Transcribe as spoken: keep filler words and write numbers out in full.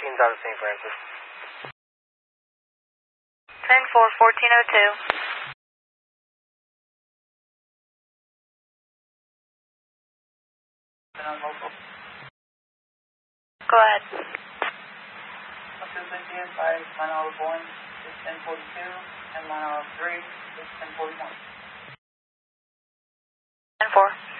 fourteen's out of Saint Francis. ten four, fourteen oh two. Go ahead. two fifty by one hour one is ten forty-two, and one hour three is ten forty-one. ten four.